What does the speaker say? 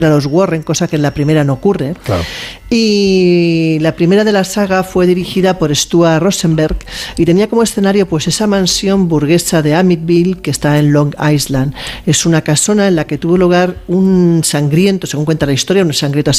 a los Warren, cosa que en la primera no ocurre. Claro. Y la primera de la saga fue dirigida por Stuart Rosenberg y tenía como escenario pues esa mansión burguesa de Amityville que está en Long Island. Es una casona en la que tuvo lugar un sangriento, según cuenta la historia, un sangriento